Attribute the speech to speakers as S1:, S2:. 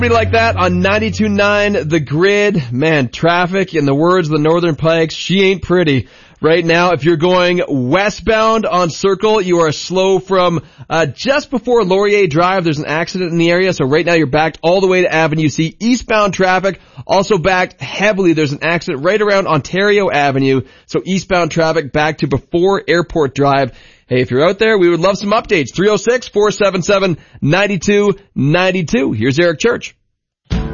S1: Like that on 92.9 The Grid. Man, traffic, in the words of the Northern Pikes, she ain't pretty. Right now, if you're going westbound on Circle, you are slow from just before Laurier Drive. There's an accident in the area, so right now you're backed all the way to Avenue C. Eastbound traffic also backed heavily. There's an accident right around Ontario Avenue, so eastbound traffic back to before Airport Drive. Hey, if you're out there, we would love some updates. 306-477-9292. Here's Eric Church.